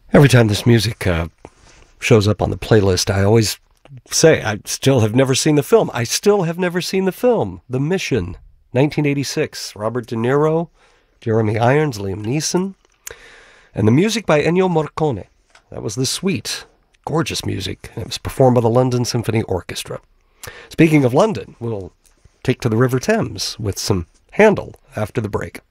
Every time this music shows up on the playlist, I always say I still have never seen the film. I still have never seen the film. The Mission, 1986. Robert De Niro, Jeremy Irons, Liam Neeson. And the music by Ennio Morricone. That was the suite. Gorgeous music. It was performed by the London Symphony Orchestra. Speaking of London, we'll take to the River Thames with some Handel after the break.